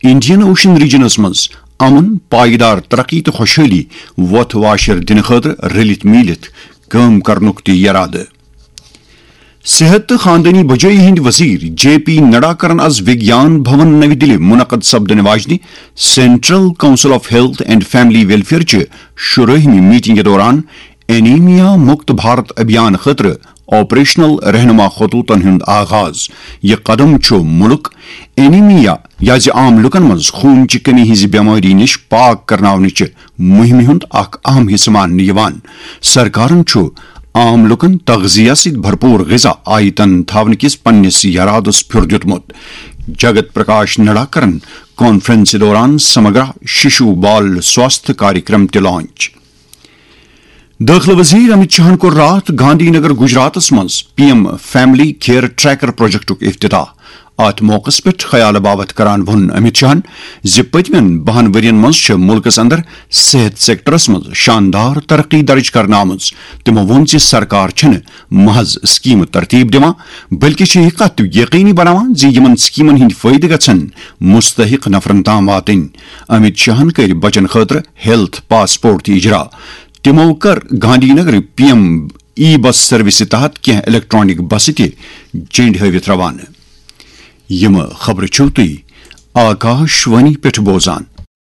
Indian ocean regions مز امن پائیدار ترقی تو خوشحالی وتھ واشر دن خاطر رلت میلت کام کرنک تہ ارادہ صحت تو خاندانی بجائی ہند وزیر جے پی نڈا کرن از وگیان بھون نئی دلی منعقد سپدن واجنہ central council of health and family welfare چہ شرہمی میٹنگ دوران اینیمیا مکت بھارت ابھیان خاطر آپریشنل رہنما خطوطن ہند آغاز یہ قدم چھ ملک اینیمیا یا عام لکن مز خون چہ کمی ہز بیماری نش پاک کرناونچ مہم ہند اخ اہم حصہ ماننہ سرکارن چھ عام لکن تغذیہ ست بھرپور غذا آیتن تھاون کس پنس ارادس پھر دیتمت جگت پرکاش نڈا کرن کانفرنس دوران سمگرا ششو بال سواستھ کاریکرم تہ لانچ داخلہ وزیر امت شاہن کور رات گاندھی نگر گجرات مز P M family care tracker project افتتاح ات موقع پہ خیال بابت کران ون امت شاہن پتمن 12 ورین مز ملکس اندر صحت سیکٹرس مز شاندار ترقی درج کرنا آمز تمو وون سرکار چھن محض سکیم ترتیب دان بلکہ یہ کت یقینی بناوان یمن سکیمن ہند فائدہ گھن مستحق نفرن تام واتن امت شاہن کر بچن خاطر ہیلتھ پاسپورٹ تہ اجرا تمو کر Gandhi Nagar P M E bus service تحت کی الیکٹرانک بس تہ جینڈ ہاوت روانہ یم خبر چھو تھی آکاش وانی پہ بوزان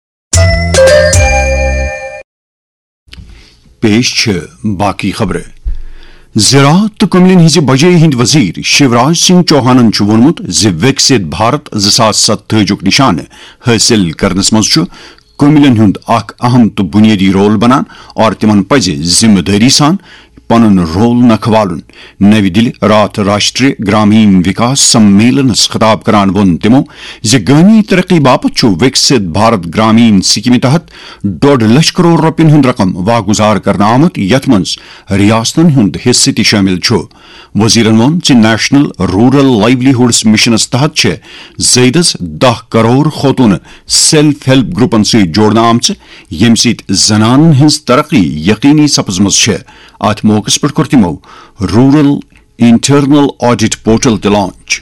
پیش باقی خبر زراعت تو کملن ہز بجائی ہند وزیر شیوراج سنگھ چوہانن وونمت وکست بھارت 2027 نشان حاصل کرنس مز کملن ہند اخ اہم تو بنیادی رول بنان اور تمن پز ذمہ داری سان پن رول نکھوالن نئی دلی رات راشٹریہ گرامین وکاس سمیلنس خطاب کران ون تمو گامی ترقی باپت وکست بھارت گرامین سکیم تحت 1.5 لچھ کروڑ روپین ہند رقم واگزار کرنا آمت یت مز ریاستن ہند حصہ تہ شامل وزیرن وون نیشنل رورل لائیولیہڈس مشنس تحت زیدس 10 کروڑ خوتون سیلف ہیلپ گروپن ست جوڑنا آمچ یم سیت زنانن ہز ترقی یقینی سپزمز ات موقع پر کور تمو رورل انٹرنل آڈٹ پورٹل تہ launch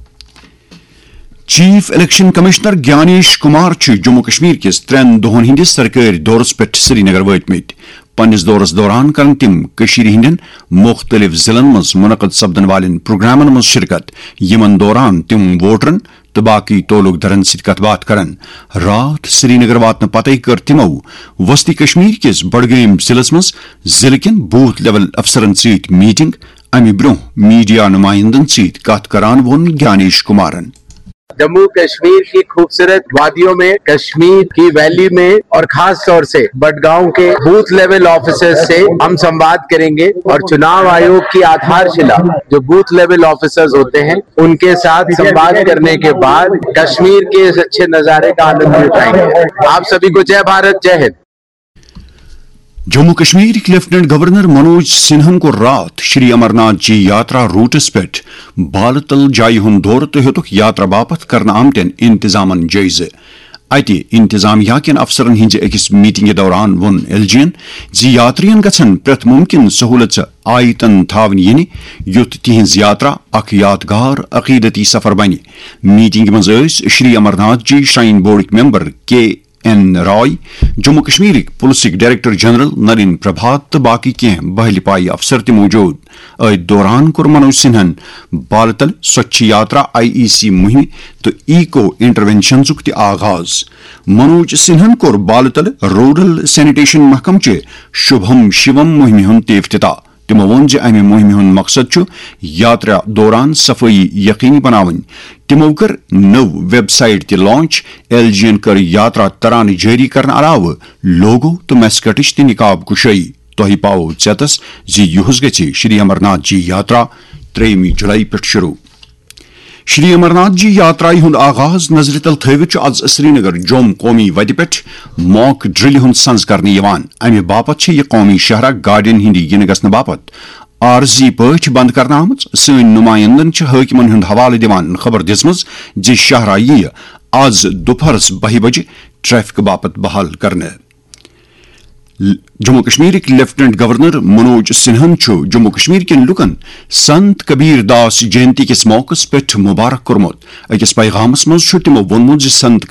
chief election commissioner گیانیش Kumar Jammu Kashmir کس 3 دہن ہندس سرکاری دورس پہ سری نگر واتمت پنس دورس دوران کرن تم ہندین مختلف ضلع مز منعقد سپدن والن پروگرامن مز شرکت یمن دوران تم ووٹرن تو باقی تعلق درن ست کت بات کرن رات سری نگر واتن پتہ کر تمو وسطی کشمیر کس بڈگام ضلع مز ضلع کن بوتھ لیول افسرن ست میٹنگ امہ برہ میڈیا نمائندن ست کت کران وون گیانیش کمارن جموں کشمیر کی خوبصورت وادیوں میں کشمیر کی ویلی میں اور خاص طور سے بڈگاؤں کے بوتھ لیول آفیسر سے ہم سمواد کریں گے اور چناؤ آیوگ کی آدھار شلا جو بوتھ لیول آفیسرز ہوتے ہیں ان کے ساتھ سمواد کرنے کے بعد کشمیر کے اس اچھے نظارے کا آنند اٹھائیں گے. آپ سبھی کو جے بھارت جے ہند. جموں کشمیر لیفٹنٹ گورنر منوج سنہن کو رات شری امرناتھ جی یاترا روٹس پہ بالتل جائہ ہند دور تو ہیتک یاترا باپت کرنا آمتن انتظامن جائزہ اتہ انتظامیہ کن افسرن ہز اکس میٹنگ دوران ون ایل جی یاترین گھن پریت ممکن سہولت آیتن تھاون ین یت تہذ یاترا اخ یادگار عقیدتی سفر بنہ میٹنگ مز شری امرناتھ جی شرائن بورڈ ممبر کے این رائے جموں کشمیر پولیسک ڈائریکٹر جنرل نرین پربھات تو باقی کی بہل پائی افسر تہ موجود ات دوران کور منوج سنہن بالتل سوچھ یاترا آئی سی مہم تو ایکو انٹروینشنزک تہ آغاز منوج سنہن کور بالتل رورل سینیٹیشن محکم چہ شبھم شیوم مہم ہند تہ افتتاح تمو وون امہ مہم ہند مقصد یاترا دوران صفائی یقینی بناون تمو کر نو ویب سائٹ تہ لانچ ایل جی کر یاترا ترانہ جاری کرنے علاوہ لوگو تو میسکٹچ تہ نقاب کشائی تہ پاو ژیتس یہ گژھِ شری امرناتھ جی یاترا 3 جولائی پہ شروع. شری امرناتھ جی یاترائی ہند آغاز نظر تل تھوت آز سری نگر جوم قومی وتہ پہ موک ڈرل ہند سنز کرنے امہ باپت یہ قومی شہرہ گاڑین ہند ین گھن باپت عارضی پٲٹھۍ بند کرنا آمٕژ. سٲنۍ نمائندن حٲکمن ہند حوالہ دِوان خبر دِژمٕژ شاہراہ ییہِ آز دُپہرس 12 بجے ٹریفک باپت بحال کرنے. جموں کشمیر لیفٹنٹ گورنر منوج سنہن جموں کشمیر کن لکن سنت کبیر داس جینتی کس موقع پہ مبارک کورمت. اکس پیغامس مز تمو وونمت سنت